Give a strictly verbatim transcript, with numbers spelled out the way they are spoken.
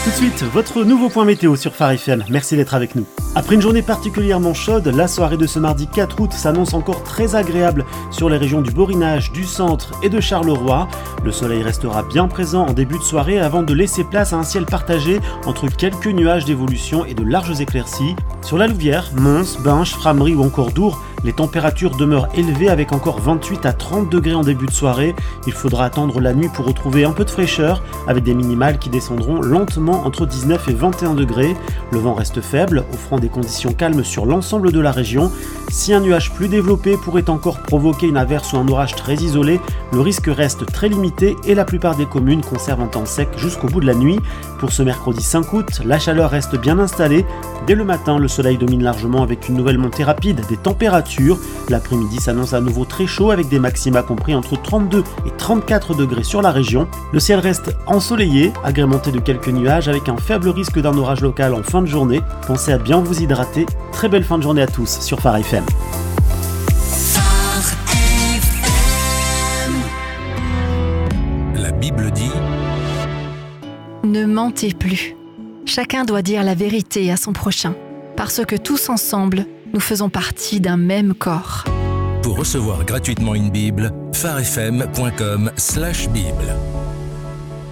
Tout de suite, votre nouveau point météo sur Phare F M. Merci d'être avec nous. Après une journée particulièrement chaude, la soirée de ce mardi quatre août s'annonce encore très agréable sur les régions du Borinage, du centre et de Charleroi. Le soleil restera bien présent en début de soirée avant de laisser place à un ciel partagé entre quelques nuages d'évolution et de larges éclaircies. Sur la Louvière, Mons, Binche, Frameries ou encore Dour, les températures demeurent élevées avec encore vingt-huit à trente degrés en début de soirée. Il faudra attendre la nuit pour retrouver un peu de fraîcheur avec des minimales qui descendront lentement entre dix-neuf et vingt et un degrés. Le vent reste faible, offrant des conditions calmes sur l'ensemble de la région. Si un nuage plus développé pourrait encore provoquer une averse ou un orage très isolé, le risque reste très limité et la plupart des communes conservent un temps sec jusqu'au bout de la nuit. Pour ce mercredi cinq août, la chaleur reste bien installée. Dès le matin, le soleil domine largement avec une nouvelle montée rapide des températures. L'après-midi s'annonce à nouveau très chaud avec des maxima compris entre trente-deux et trente-quatre degrés sur la région. Le ciel reste ensoleillé, agrémenté de quelques nuages avec un faible risque d'un orage local en fin de journée. Pensez à bien vous hydrater. Très belle fin de journée à tous sur Phare F M. La Bible dit: Ne mentez plus. Chacun doit dire la vérité à son prochain, parce que tous ensemble, nous faisons partie d'un même corps. Pour recevoir gratuitement une Bible, pharefm point com slash Bible.